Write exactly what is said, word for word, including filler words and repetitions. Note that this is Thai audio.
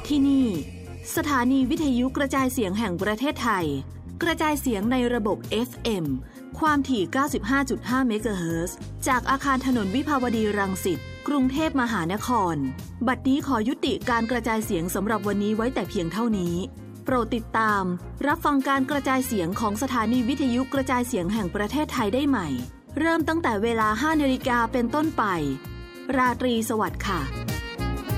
ที่นี่สถานีวิทยุกระจายเสียงแห่งประเทศไทยกระจายเสียงในระบบ เอฟ เอ็ม ความถี่ เก้าสิบห้าจุดห้า เมกะเฮิรตซ์จากอาคารถนนวิภาวดีรังสิตกรุงเทพมหานครบัดนี้ขอยุติการกระจายเสียงสำหรับวันนี้ไว้แต่เพียงเท่านี้โปรดติดตามรับฟังการกระจายเสียงของสถานีวิทยุกระจายเสียงแห่งประเทศไทยได้ใหม่เริ่มตั้งแต่เวลา ห้านาฬิกาเป็นต้นไปราตรีสวัสดิ์ค่ะ